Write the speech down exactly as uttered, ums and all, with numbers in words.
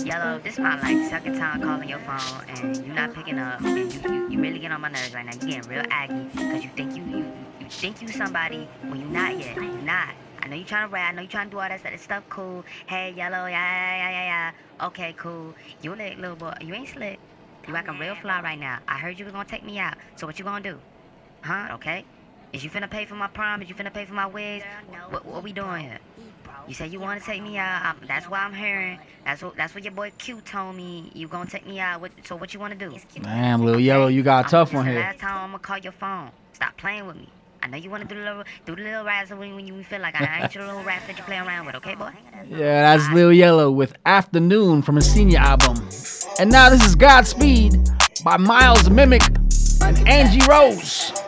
Yellow, this is my like second time calling your phone and you're not picking up. And you, you, you really get on my nerves right now. You getting real aggy because you think you, you you think you somebody when you're not yet. You're not. I know you trying to rap. I know you trying to do all that stuff. Stuff cool. Hey, Yellow, yeah, yeah, yeah, yeah. Okay, cool. You and that little boy, you ain't slick. You acting real fly right now. I heard you was gonna take me out. So what you gonna do? Huh? Okay. Is you finna pay for my prom? Is you finna pay for my wigs? What, what we doing here? You say you want to take me out. I'm, that's what I'm hearing. That's what that's what your boy Q told me. You gonna take me out. What, so what you want to do? Damn, Lil Yellow, you got a tough one here. Last time I'm gonna call your phone. Stop playing with me. I know you want to do the little do the little raps when, when you feel like I ain't your little raps that you play around with. Okay, boy? Yeah, that's Lil Yellow with Afternoon from his senior album. And now this is Godspeed by Miles Mimic and Angie Rose.